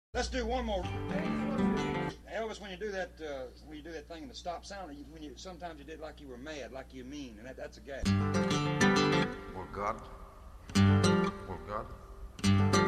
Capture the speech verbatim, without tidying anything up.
Let's do one more. Elvis, when you do that, uh, when you do that thing in the stop sound, you, when you sometimes you did like you were mad, like you mean, and that, that's a gag. Or God. Or God.